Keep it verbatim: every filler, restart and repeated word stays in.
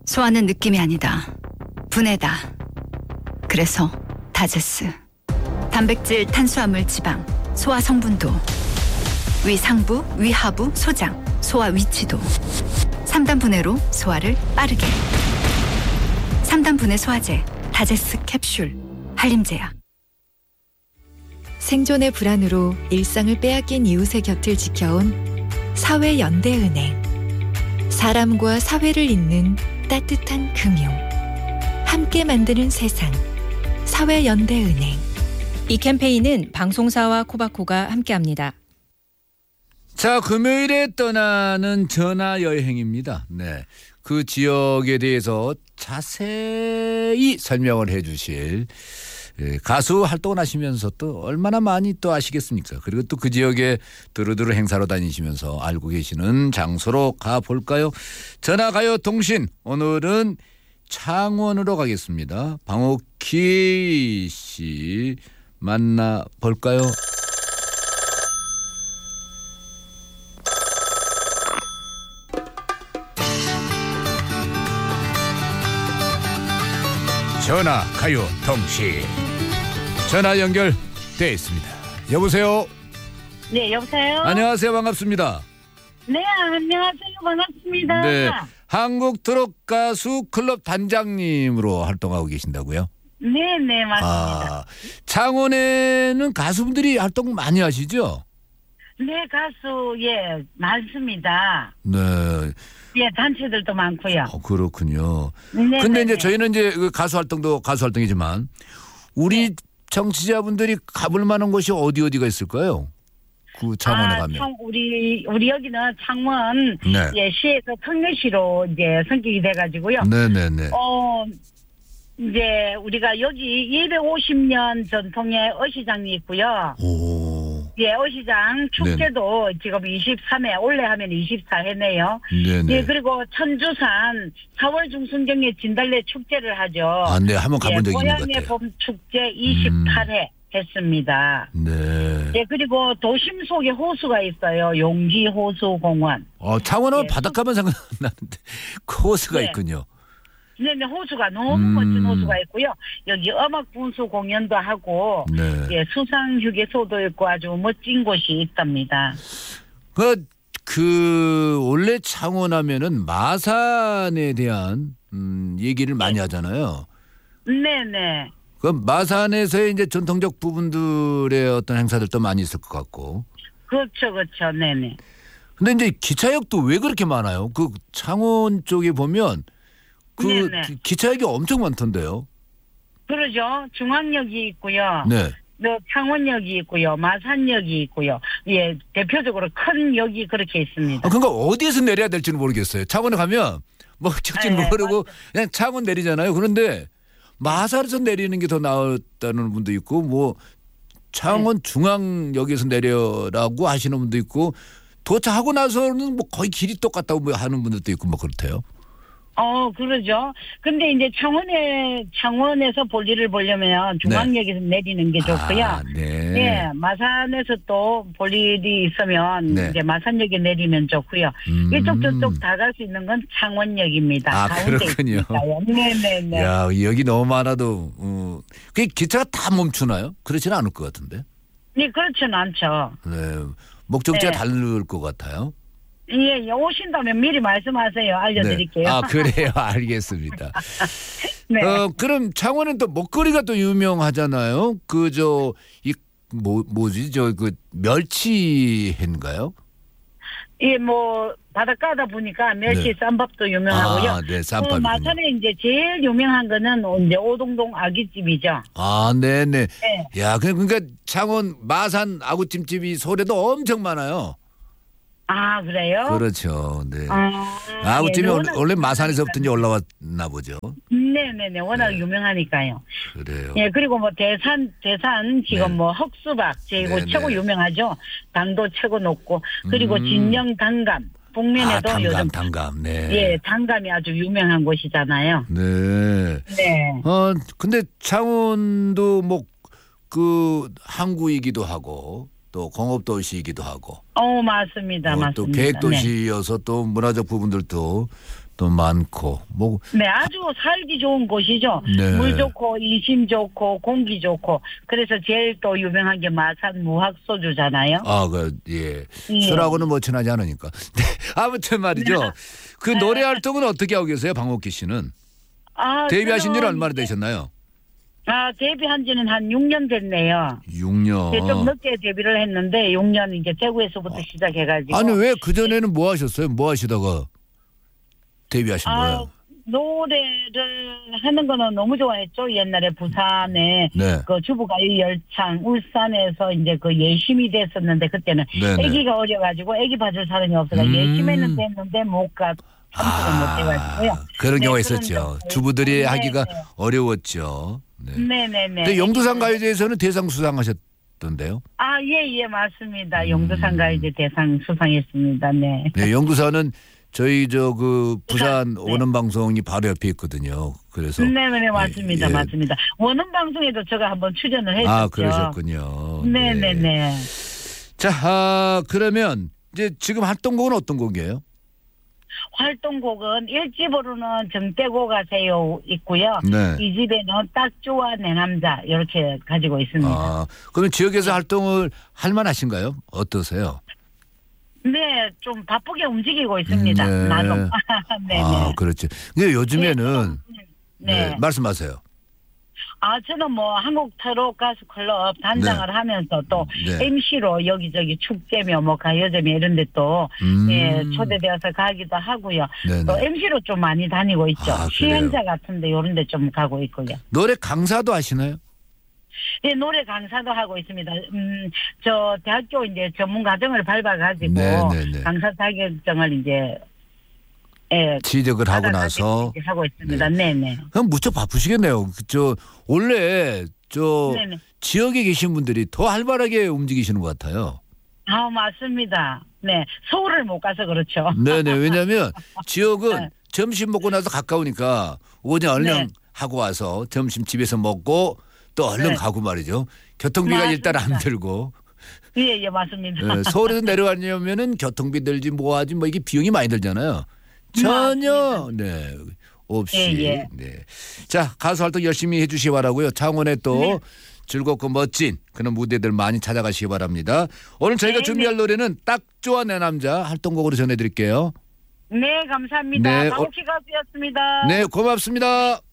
소화는 느낌이 아니다. 분해다. 그래서 다제스. 단백질, 탄수화물, 지방, 소화 성분도, 위 상부, 위 하부, 소장, 소화 위치도. 삼 단 분해로 소화를 빠르게. 삼 단 분해 소화제, 다제스 캡슐, 한림제약. 생존의 불안으로 일상을 빼앗긴 이웃의 곁을 지켜온 사회연대은행. 사람과 사회를 잇는 따뜻한 금융. 함께 만드는 세상. 사회연대은행. 이 캠페인은 방송사와 코바코가 함께합니다. 자, 금요일에 떠나는 전화 여행입니다. 네, 그 지역에 대해서 자세히 설명을 해주실 가수 활동을 하시면서 또 얼마나 많이 또 아시겠습니까? 그리고 또 그 지역에 두루두루 행사로 다니시면서 알고 계시는 장소로 가볼까요? 전화가요 통신, 오늘은 창원으로 가겠습니다. 방옥희 씨 만나볼까요? 전화 가요 통신, 전화 연결돼 있습니다. 여보세요. 네, 여보세요. 안녕하세요, 반갑습니다. 네, 안녕하세요, 반갑습니다. 네, 한국 트롯 가수 클럽 단장님으로 활동하고 계신다고요? 네, 네, 맞습니다. 아, 창원에는 가수분들이 활동 많이 하시죠? 네, 가수 예 많습니다. 네. 예, 단체들도 많고요. 어, 그렇군요. 네, 근데 네, 이제 네. 저희는 이제 그 가수 활동도 가수 활동이지만 우리 네. 청취자분들이 가볼 만한 곳이 어디 어디가 있을까요? 그 창원에 아, 가면. 참, 우리 우리 여기는 창원 네. 예 시에서 청년시로 이제 성격이 돼가지고요. 네네네. 어 이제 우리가 여기 이백오십 년 전통의 어시장이 있고요. 오. 예, 어시장 축제도 지금 이십삼 회, 올해 하면 이십사 회네요. 네네. 예, 그리고 천주산 사월 중순경에 진달래 축제를 하죠. 아, 네, 한번 가본 적이 있는 것 고향의 같아요. 봄 축제 이십팔 회 했습니다. 네. 예, 그리고 도심 속에 호수가 있어요. 용지 호수공원. 어, 창원은 예, 바닷가만 생각나는데 코스가 네. 있군요. 네, 네, 호수가 너무 음. 멋진 호수가 있고요. 여기 음악 분수 공연도 하고, 네. 예, 수상 휴게소도 있고 아주 멋진 곳이 있답니다. 그, 그 원래 창원하면은 마산에 대한 음, 얘기를 많이 하잖아요. 네, 네. 그 마산에서의 이제 전통적 부분들의 어떤 행사들도 많이 있을 것 같고. 그렇죠, 그렇죠, 네, 네. 근데 이제 기차역도 왜 그렇게 많아요? 그 창원 쪽에 보면 그 네네. 기- 기차역이 엄청 많던데요. 그러죠. 중앙역이 있고요. 네. 또 창원역이 있고요. 마산역이 있고요. 예, 대표적으로 큰 역이 그렇게 있습니다. 아, 그러니까 어디에서 내려야 될지는 모르겠어요. 창원에 가면 뭐 직진 네, 모르고 그냥 창원 내리잖아요. 그런데 마산에서 내리는 게 더 나았다는 분도 있고 뭐 창원 중앙역에서 내려라고 하시는 분도 있고 도착하고 나서는 뭐 거의 길이 똑같다고 뭐 하는 분들도 있고 뭐 그렇대요. 어, 그러죠. 근데 이제 창원에, 창원에서 볼일을 보려면 중앙역에서 내리는 게 좋고요. 아, 네. 예, 마산에서 또 볼일이 있으면 네. 이제 마산역에 내리면 좋고요. 음. 이쪽 저쪽 다 갈 수 있는 건 창원역입니다. 아, 가운데 그렇군요. 있으니까요. 네네네. 야, 여기 너무 많아도 어, 그 기차가 다 멈추나요? 그렇지는 않을 것 같은데. 네, 그렇진 않죠. 네. 목적지가 네. 다를 것 같아요. 예, 예, 오신다면 미리 말씀하세요. 알려드릴게요. 네. 아, 그래요. 알겠습니다. 네. 어, 그럼 창원은 또 먹거리가 또 유명하잖아요. 그, 저, 이, 뭐, 뭐지? 저, 그, 멸치회인가요? 예, 뭐, 바닷가다 보니까 멸치 네. 쌈밥도 유명하고요. 아, 네, 그 쌈밥이군요. 마산에 이제 제일 유명한 거는 이제 오동동 아귀집이죠. 아, 네네. 네. 야, 그- 그러니까 창원 마산 아구찜집이 서울에도 엄청 많아요. 아, 그래요? 그렇죠. 네. 아, 아구찜이 예, 원래, 워낙 원래 마산에서부터 이제 올라왔나 보죠. 네네네, 워낙 네. 유명하니까요. 그래요. 예, 그리고 뭐 대산, 대산 지금 네. 뭐 흑수박 제고 네, 최고 네. 유명하죠. 당도 최고 높고 그리고 음. 진영 당감 아, 북면에도 당감, 요즘 당감. 네. 예, 당감이 아주 유명한 곳이잖아요. 네. 네. 어, 근데 창원도 뭐 그 항구이기도 하고 또 공업도시이기도 하고 어, 맞습니다, 어, 맞습니다. 또 네. 계획도시여서 또 문화적 부분들도 또 많고 뭐 네, 아주 살기 좋은 곳이죠. 네. 물 좋고 인심 좋고 공기 좋고 그래서 제일 또 유명한 게 마산 무학 소주잖아요. 아, 그 예. 예. 술하고는 뭐 친하지 않으니까. 네. 아무튼 말이죠. 그 노래 활동은 어떻게 하고 계세요, 방옥기 씨는? 아, 데뷔하신 지는 저는 얼마나 되셨나요? 아, 데뷔한 지는 한 육 년 됐네요. 육 년. 이제 좀 늦게 데뷔를 했는데 육 년 이제 대구에서부터 시작해가지고. 아니 왜 그 전에는 뭐 하셨어요? 뭐 하시다가 데뷔하신 아, 거예요? 노래를 하는 거는 너무 좋아했죠. 옛날에 부산에 네. 그 주부가요 열창, 울산에서 이제 그 예심이 됐었는데 그때는 네네. 아기가 어려가지고 아기 봐줄 사람이 없어서 음. 예심에는 됐는데 못 가. 참석을 못 해가지고요. 아, 그런 네, 경우가 그런 있었죠. 경우가 주부들이 있- 하기가 네, 네. 어려웠죠. 네. 네네네. 근데 영두산 가요제에서는 대상 수상하셨던데요? 아, 예, 예, 맞습니다. 음. 영두산가 이제 대상 수상했습니다. 네. 네, 영두산은 저희 저 그 부산 네. 오는 방송이 바로 옆에 있거든요. 그래서 네네, 맞습니다. 예. 맞습니다. 원음 방송에도 제가 한번 출연을 했었죠. 아, 그러셨군요. 네네네. 자, 아, 그러면 이제 지금 활동곡은 어떤 곡이에요? 활동곡은 일 집으로는 정떼고 가세요 있고요. 네. 이 집에는 딱 좋아 내 남자 이렇게 가지고 있습니다. 아, 그러면 지역에서 활동을 할 만하신가요? 어떠세요? 네, 좀 바쁘게 움직이고 있습니다. 음, 네. 나름. 네네. 아, 그렇죠. 근데 요즘에는 네. 네, 말씀하세요. 아, 저는 뭐 한국 트롯 가수 클럽 단장을 네. 하면서 또 네. 엠시로 여기저기 축제며 뭐 가요제며 이런 데 또 음. 예, 초대되어서 가기도 하고요. 네네. 또 엠시로 좀 많이 다니고 있죠. 아, 그래요? 시행자 같은데 이런 데 좀 가고 있고요. 노래 강사도 하시나요? 예, 노래 강사도 하고 있습니다. 음, 저 대학교 이제 전문 과정을 밟아가지고 네네네. 강사 자격증을 이제 예, 취득을 하고 받아가지고 나서 이제 하고 있습니다. 네, 네. 그럼 무척 바쁘시겠네요. 저 원래 저 네네. 지역에 계신 분들이 더 활발하게 움직이시는 것 같아요. 아, 맞습니다. 네, 서울을 못 가서 그렇죠. 네네. 왜냐하면 지역은 네. 점심 먹고 나서 가까우니까 오전 얼른 네. 하고 와서 점심 집에서 먹고 또 얼른 네. 가고 말이죠. 교통비가 맞습니다. 일단 안 들고 예, 예, 맞습니다. 예, 서울에서 내려가려면은 교통비 들지 뭐하지 뭐 이게 비용이 많이 들잖아요. 전혀 네 없이 예, 예. 네. 자, 가수 활동 열심히 해주시기 바라고요. 창원에 또 네. 즐겁고 멋진 그런 무대들 많이 찾아가시기 바랍니다. 오늘 저희가 네, 준비할 네. 노래는 딱 좋아 내 남자 활동곡으로 전해드릴게요. 네, 감사합니다. 네, 박옥희 가수였습니다. 네, 고맙습니다.